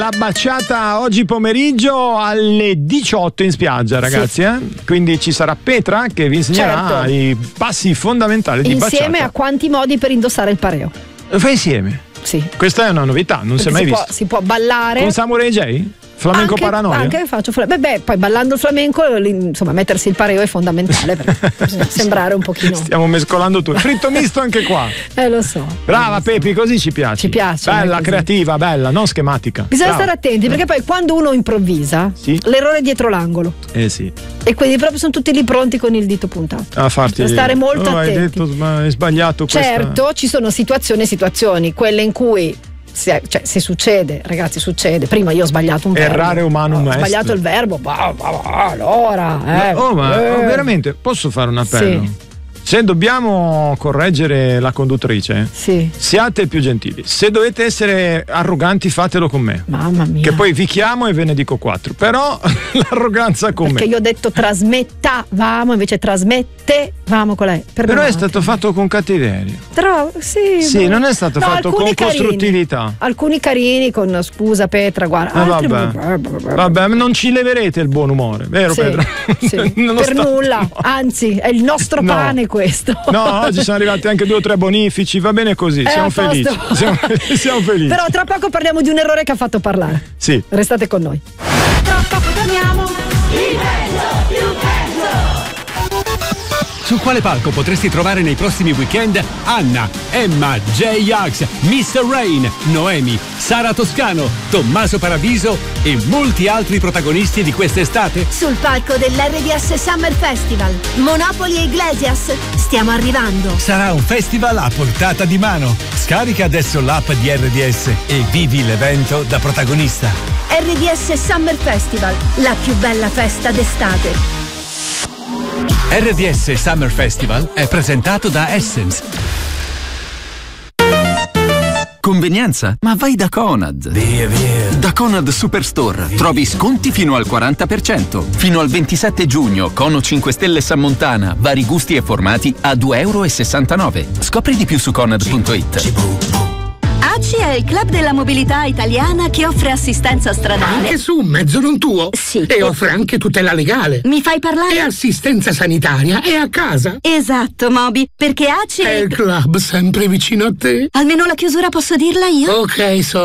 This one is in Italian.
La baciata oggi pomeriggio alle 18 in spiaggia, ragazzi, sì. Quindi ci sarà Petra che vi insegnerà i passi fondamentali di baciata. Insieme a quanti modi per indossare il pareo. Lo fai insieme? Sì. Questa è una novità, non si è mai vista. Si può ballare. Con Samurai J? Flamenco paranoia? Anche faccio poi ballando il flamenco, insomma, mettersi il pareo è fondamentale perché bisogna sembrare un pochino. Stiamo mescolando tutto. Fritto misto anche qua. Lo so. Brava Pepi, così ci piace. Ci piace. Bella, creativa, bella, non schematica. Bisogna stare attenti perché poi quando uno improvvisa, l'errore è dietro l'angolo. Sì. E quindi proprio sono tutti lì pronti con il dito puntato. A farti stare molto attenti. Hai detto, hai sbagliato questa. Certo, ci sono situazioni, quelle in cui se succede, ragazzi, succede. Prima io ho sbagliato un verbo. Errare umanum est. Ho sbagliato il verbo. Allora. Veramente, posso fare un appello? Sì. Se dobbiamo correggere la conduttrice, siate più gentili. Se dovete essere arroganti, fatelo con me. Mamma mia. Che poi vi chiamo e ve ne dico 4. Però l'arroganza con me. Perché io ho detto trasmettavamo, invece trasmettevamo con lei. Però è stato fatto con cattiveria. Sì, non è stato fatto con costruttività. Alcuni carini con scusa Petra, guarda. Vabbè, non ci leverete il buon umore, vero Petra? Sì. Per nulla, anzi, è il nostro pane questo. No, oggi sono arrivati anche 2 o 3 bonifici, va bene così, siamo felici. Siamo felici. Però tra poco parliamo di un errore che ha fatto parlare. Sì. Restate con noi. Tra poco torniamo. Il più bello. Su quale palco potresti trovare nei prossimi weekend Anna, Emma, J-Ax, Mr. Rain, Noemi, Sara Toscano, Tommaso Paradiso e molti altri protagonisti di quest'estate? Sul palco dell'RDS Summer Festival, Monopoli e Iglesias, stiamo arrivando. Sarà un festival a portata di mano. Scarica adesso l'app di RDS e vivi l'evento da protagonista. RDS Summer Festival, la più bella festa d'estate. RDS Summer Festival è presentato da Essence. Convenienza? Ma vai da Conad. Via. Da Conad Superstore trovi sconti fino al 40%. Fino al 27 giugno, Cono 5 Stelle Sammontana, vari gusti e formati a €2,69. Scopri di più su conad.it. ACI è il club della mobilità italiana che offre assistenza stradale. Anche su un mezzo non tuo? Sì. E offre anche tutela legale. Mi fai parlare? E assistenza sanitaria è a casa. Esatto, Moby, perché ACI è il club sempre vicino a te. Almeno la chiusura posso dirla io? Ok,